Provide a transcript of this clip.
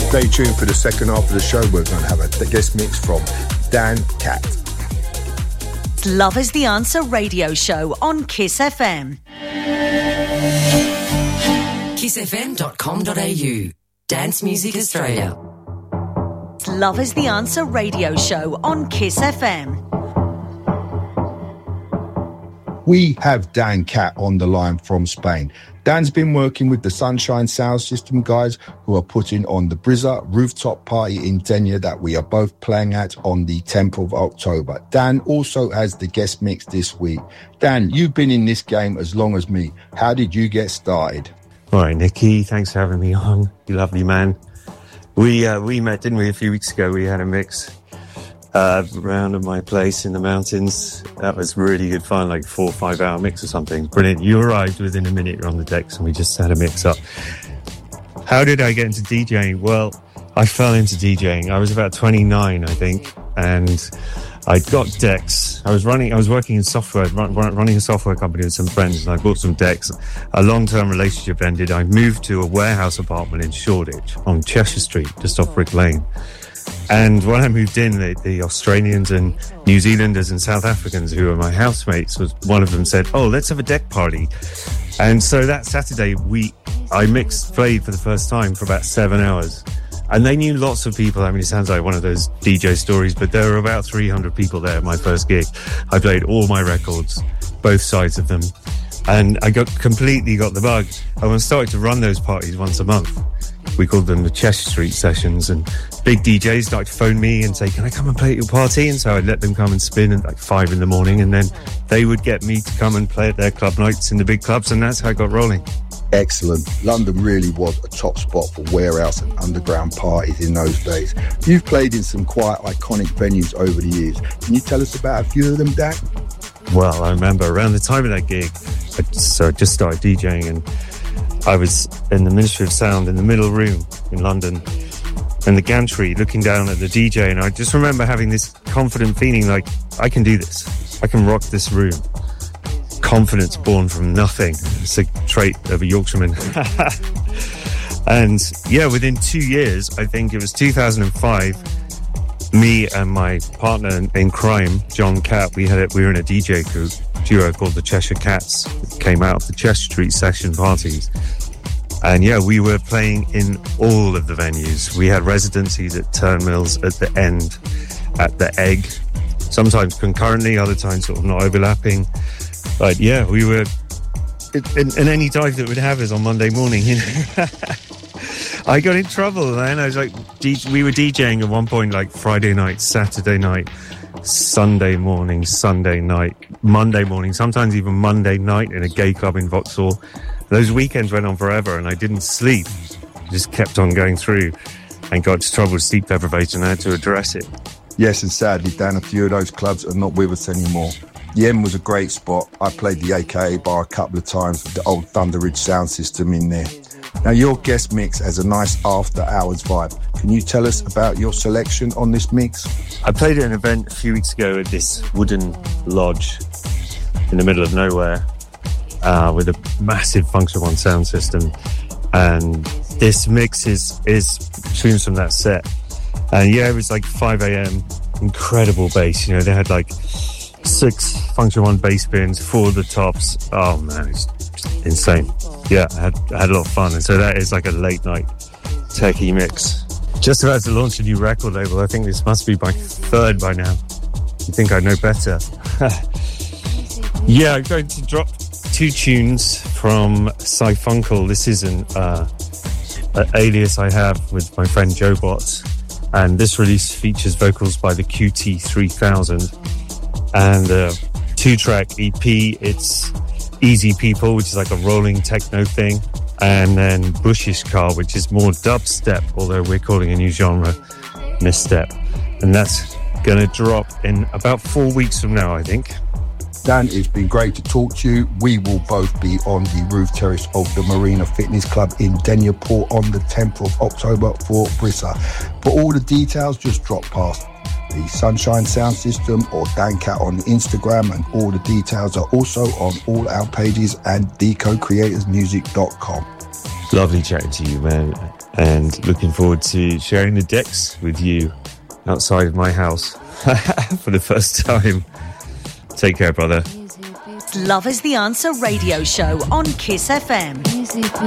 Stay tuned for the second half of the show. We're going to have a guest mix from Dan Cat. Love is the Answer radio show on Kiss FM. KissFM.com.au. Dance Music Australia. Love is the Answer radio show on Kiss FM. We have Dan Cat on the line from Spain. Dan's been working with the Sunshine Sound System guys who are putting on the Brizza rooftop party in Denia that we are both playing at on the 10th of October. Dan also has the guest mix this week. Dan, you've been in this game as long as me. How did you get started? All right, Nicky, thanks for having me on. You lovely man. We met, didn't we, a few weeks ago? We had a mix around at my place in the mountains. That was really good fun, like 4 or 5 hour mix or something. Brilliant. You arrived within a minute on the decks and we just had a mix up. How did I get into DJing? Well, I fell into DJing. I was about 29, I think, and I'd got decks. I was working in software, running a software company with some friends, and I bought some decks. A long-term relationship ended. I moved to a warehouse apartment in Shoreditch on Cheshire Street, just off Brick Lane. And when I moved in, the Australians and New Zealanders and South Africans who were my housemates, one of them said, "Oh, let's have a deck party." And so that Saturday, I played for the first time for about 7 hours. And they knew lots of people. I mean, it sounds like one of those DJ stories, but there were about 300 people there at my first gig. I played all my records, both sides of them. And I completely got the bug. And I started to run those parties once a month. We called them the Cheshire Street sessions, and big DJs started to phone me and say, "Can I come and play at your party?" And so I'd let them come and spin at like 5 in the morning, and then they would get me to come and play at their club nights in the big clubs, and that's how I got rolling. Excellent. London really was a top spot for warehouse and underground parties in those days. You've played in some quite iconic venues over the years. Can you tell us about a few of them, Dan? Well, I remember around the time of that gig, I just started DJing, and I was in the Ministry of Sound in the middle room in London, in the gantry, looking down at the DJ, and I just remember having this confident feeling like, I can do this. I can rock this room. Confidence born from nothing. It's a trait of a Yorkshireman. And yeah, within 2 years, I think it was 2005, me and my partner in crime, John Cat, we were in a DJ duo called the Cheshire Cats. It came out of the Cheshire Street session parties. And yeah, we were playing in all of the venues. We had residencies at Turnmills, at the End, at the Egg, sometimes concurrently, other times sort of not overlapping. But yeah, we were in any dive that would have us on Monday morning, you know. I got in trouble, man. I was like, we were DJing at one point, like Friday night, Saturday night, Sunday morning, Sunday night, Monday morning, sometimes even Monday night in a gay club in Vauxhall. Those weekends went on forever and I didn't sleep. I just kept on going through and got into trouble with sleep deprivation and I had to address it. Yes, and sadly, Dan, a few of those clubs are not with us anymore. The M was a great spot. I played the AKA bar a couple of times with the old Thunder Ridge sound system in there. Now, your guest mix has a nice after-hours vibe. Can you tell us about your selection on this mix? I played at an event a few weeks ago at this wooden lodge in the middle of nowhere with a massive Function One sound system. And this mix is tunes from that set. And yeah, it was like 5 a.m, incredible bass. You know, they had like 6 Function One bass bins, 4 of the tops. Oh man, it's insane. Yeah, I had a lot of fun. And so that is like a late night techie mix. Just about to launch a new record label. I think this must be my 3rd by now. You think I know better? Yeah, I'm going to drop 2 tunes from Cyfunkle. This is an alias I have with my friend Joe Bot. And this release features vocals by the QT3000 and a 2-track EP. It's Easy People, which is like a rolling techno thing, and then Bushish Car, which is more dubstep, although we're calling a new genre misstep. And that's going to drop in about 4 weeks from now, I think. Dan, it's been great to talk to you. We will both be on the roof terrace of the Marina Fitness Club in Denia Port on the 10th of October for Brizza. For all the details, just drop past the Sunshine Sound System or Dan Cat on Instagram, and all the details are also on all our pages and decocreatorsmusic.com. Lovely chatting to you, man, and looking forward to sharing the decks with you outside of my house for the first time. Take care, brother. Love is the Answer radio show on Kiss FM.